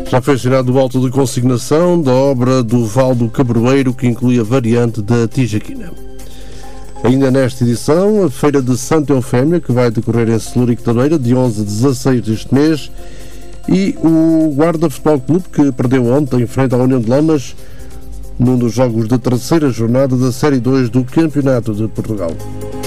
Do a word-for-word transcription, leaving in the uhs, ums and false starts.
Já foi assinado o auto de consignação da obra do Val do Cabroeiro, que inclui a variante da Tijaquina. Ainda nesta edição, a Feira de Santa Eufémia, que vai decorrer em Celurico da Beira, de onze a dezasseis deste mês, e o Guarda Futebol Clube, que perdeu ontem em frente à União de Lamas, num dos jogos da terceira jornada da Série dois do Campeonato de Portugal.